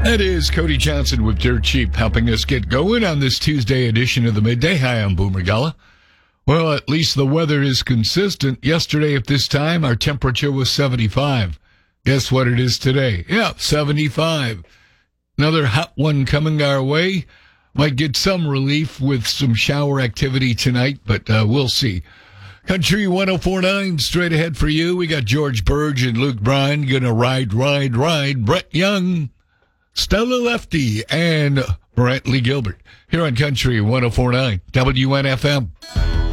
That is Cody Johnson with Dirt Cheap helping us get going on this Tuesday edition of the Midday. Hi, I'm Boomer Gala. Well, at least the weather is consistent. Yesterday at this time, our temperature was 75. Guess what it is today? Yeah, 75. Another hot one coming our way. Might get some relief with some shower activity tonight, but we'll see. Country 104.9 straight ahead for you. We got George Burge and Luke Bryan gonna ride. Brett Young, Stella Lefty, and Brantley Gilbert here on Country 104.9 WNFM.